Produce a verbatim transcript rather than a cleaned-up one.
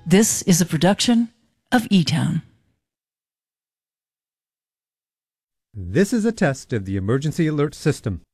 This is a production of eTown. This is a test of the emergency alert system.